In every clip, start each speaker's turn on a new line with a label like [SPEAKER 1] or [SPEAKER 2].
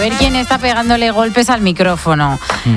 [SPEAKER 1] ver quién está pegándole golpes al micrófono.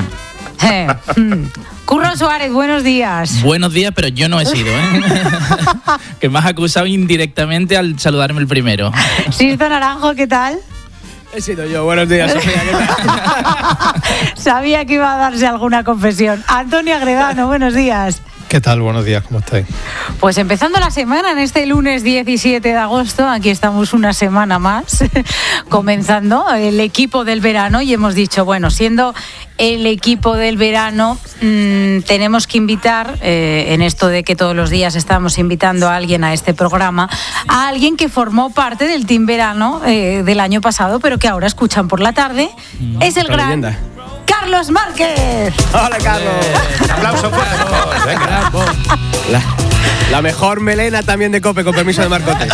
[SPEAKER 1] Curro Suárez, buenos días.
[SPEAKER 2] Buenos días, pero yo no he sido, ¿eh? Que me has acusado indirectamente al saludarme el primero.
[SPEAKER 1] Sixto Naranjo, ¿qué tal?
[SPEAKER 3] He sido yo. Buenos días, Sofía, ¿qué tal?
[SPEAKER 1] Sabía que iba a darse alguna confesión. Antonio Agredano, buenos días.
[SPEAKER 4] ¿Qué tal? Buenos días, ¿cómo estáis?
[SPEAKER 1] Pues empezando la semana, en este lunes 17 de agosto, aquí estamos una semana más, comenzando el equipo del verano, y hemos dicho, bueno, siendo el equipo del verano, tenemos que invitar, en esto de que todos los días estamos invitando a alguien a este programa, a alguien que formó parte del Team Verano del año pasado, pero que ahora escuchan por la tarde. Es el gran
[SPEAKER 3] leyenda.
[SPEAKER 1] Carlos Márquez.
[SPEAKER 3] Hola, Carlos.
[SPEAKER 5] Aplauso fuerte, por favor. Venga.
[SPEAKER 3] La mejor melena también de COPE, con permiso de Marcote.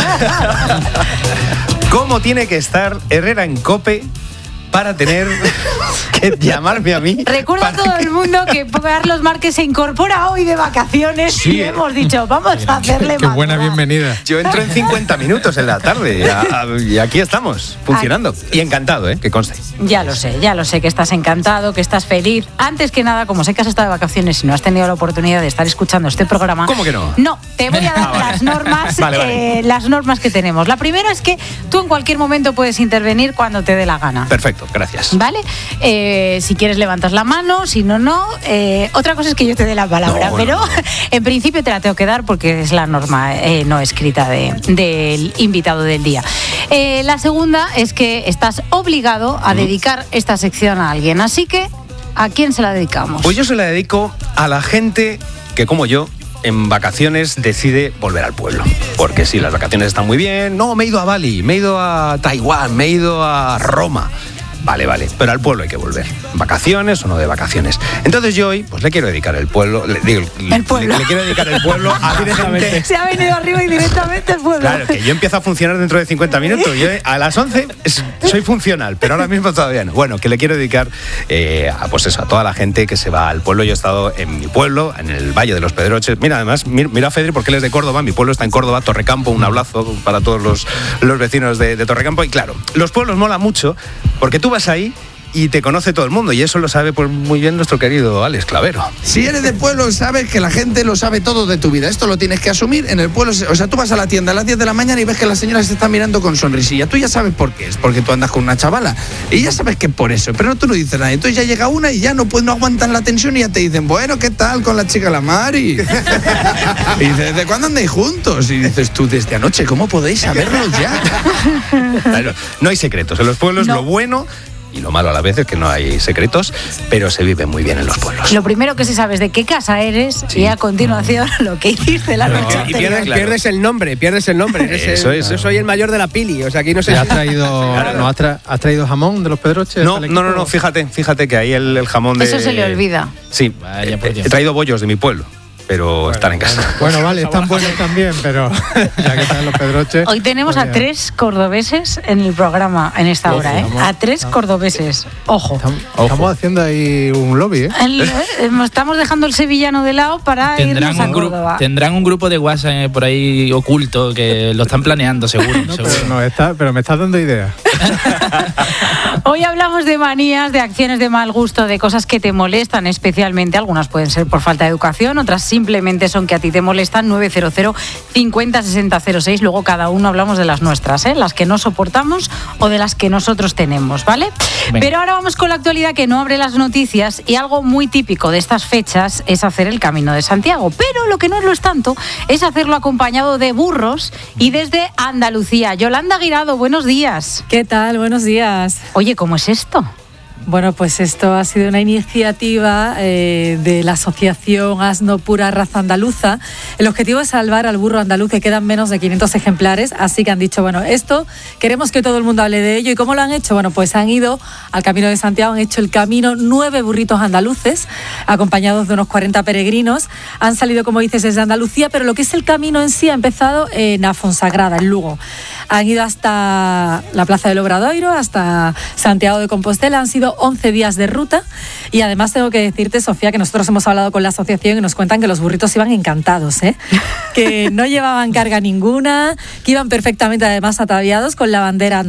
[SPEAKER 5] ¿Cómo tiene que estar Herrera en COPE para tener que llamarme a mí?
[SPEAKER 1] Recuerda a todo el mundo que Carlos Márquez se incorpora hoy de vacaciones,
[SPEAKER 5] Sí.
[SPEAKER 1] y hemos dicho, vamos a hacerle
[SPEAKER 4] Qué buena bienvenida.
[SPEAKER 5] Yo entro en 50 minutos en la tarde y aquí estamos, funcionando. Y encantado, que conste.
[SPEAKER 1] Ya lo sé que estás encantado, que estás feliz. Antes que nada, como sé que has estado de vacaciones y no has tenido la oportunidad de estar escuchando este programa...
[SPEAKER 5] ¿Cómo que no?
[SPEAKER 1] No, te voy a dar las normas, las normas que tenemos. La primera es que tú en cualquier momento puedes intervenir cuando te dé la gana.
[SPEAKER 5] Perfecto, gracias.
[SPEAKER 1] ¿Vale? Si quieres levantas la mano, si no, no. Otra cosa es que yo te dé la palabra, pero en principio te la tengo que dar porque es la norma no escrita del invitado del día. La segunda es que estás obligado a dedicar esta sección a alguien. Así que, ¿a quién se la dedicamos?
[SPEAKER 5] Pues yo se la dedico a la gente que, como yo, en vacaciones decide volver al pueblo. Porque sí, las vacaciones están muy bien. No, me he ido a Bali, me he ido a Taiwán, me he ido a Roma. Vale, pero al pueblo hay que volver. ¿Vacaciones o no de vacaciones? Entonces yo hoy, pues le quiero dedicar el pueblo. Le quiero dedicar el pueblo a la gente.
[SPEAKER 1] Se ha venido arriba y directamente al pueblo.
[SPEAKER 5] Claro, que yo empiezo a funcionar dentro de 50 minutos. Yo a las 11 soy funcional, pero ahora mismo todavía no. Bueno, que le quiero dedicar a toda la gente que se va al pueblo. Yo he estado en mi pueblo, en el Valle de los Pedroches. Mira, además, mira a Fedri, porque él es de Córdoba. Mi pueblo está en Córdoba, Torrecampo. Un abrazo para todos los vecinos de Torrecampo. Y claro, los pueblos molan mucho porque tú vas ahí y te conoce todo el mundo, y eso lo sabe pues muy bien nuestro querido Alex Clavero.
[SPEAKER 6] Si eres de pueblo, sabes que la gente lo sabe todo de tu vida. Esto lo tienes que asumir en el pueblo. O sea, tú vas a la tienda a las 10 de la mañana y ves que las señoras se están mirando con sonrisilla. Tú ya sabes por qué. Es porque tú andas con una chavala. Y ya sabes que es por eso. Pero tú no dices nada. Entonces ya llega una y ya no aguantan la tensión y ya te dicen, bueno, ¿qué tal con la chica la Mari? Y dices, ¿desde cuándo andáis juntos? Y dices tú, desde anoche, ¿cómo podéis saberlo ya?
[SPEAKER 5] Claro, no hay secretos. En los pueblos lo bueno y lo malo a la vez es que no hay secretos, pero se vive muy bien en los pueblos.
[SPEAKER 1] Lo primero que sí sabes de qué casa eres, y a continuación lo que hiciste la noche anterior.
[SPEAKER 3] Y pierdes el nombre. Yo soy el mayor de la pili, o sea, aquí no sé.
[SPEAKER 4] ¿Has traído jamón de los Pedroches?
[SPEAKER 5] No, fíjate que ahí el jamón de...
[SPEAKER 1] Eso se le olvida.
[SPEAKER 5] Sí, he traído bollos de mi pueblo, pero están en casa.
[SPEAKER 4] Bueno, vale, están buenos también, pero ya que están en los Pedroches...
[SPEAKER 1] Hoy tenemos a 3 cordobeses en el programa, en esta hora, ¿eh? A 3 cordobeses. Ojo.
[SPEAKER 4] Estamos haciendo ahí un lobby, ¿eh?
[SPEAKER 1] Estamos dejando el sevillano de lado para irnos a Córdoba.
[SPEAKER 2] Tendrán un grupo de WhatsApp por ahí oculto que lo están planeando, seguro.
[SPEAKER 4] Pero me estás dando ideas.
[SPEAKER 1] Hoy hablamos de manías, de acciones de mal gusto, de cosas que te molestan especialmente. Algunas pueden ser por falta de educación, otras simplemente son que a ti te molestan. 900 50 60 06. Luego cada uno hablamos de las nuestras, las que no soportamos o de las que nosotros tenemos, ¿vale? Venga. Pero ahora vamos con la actualidad, que no abre las noticias, y algo muy típico de estas fechas es hacer el Camino de Santiago. Pero lo que no lo es tanto es hacerlo acompañado de burros, y desde Andalucía. Yolanda Guirado, buenos días.
[SPEAKER 7] ¿Qué tal? Buenos días.
[SPEAKER 1] Oye, ¿cómo es esto?
[SPEAKER 7] Bueno, pues esto ha sido una iniciativa de la asociación Asno Pura Raza Andaluza. El objetivo es salvar al burro andaluz, que quedan menos de 500 ejemplares, así que han dicho, bueno, esto queremos que todo el mundo hable de ello. ¿Y cómo lo han hecho? Bueno, pues han ido al Camino de Santiago, han hecho el camino 9 burritos andaluces, acompañados de unos 40 peregrinos. Han salido, como dices, desde Andalucía, pero lo que es el camino en sí ha empezado en Afonsagrada, en Lugo. Han ido hasta la Plaza del Obradoiro, hasta Santiago de Compostela. Han sido 11 días de ruta, y además tengo que decirte, Sofía, que nosotros hemos hablado con la asociación y nos cuentan que los burritos iban encantados, que no llevaban carga ninguna, que iban perfectamente además ataviados con la bandera